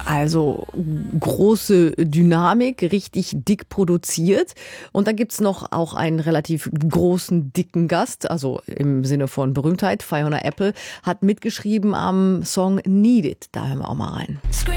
Also große Dynamik, richtig dick produziert. Und dann gibt's noch auch einen relativ großen, dicken Gast, also im Sinne von Berühmtheit. Fiona Apple hat mitgeschrieben am Song Need It. Da hören wir auch mal rein.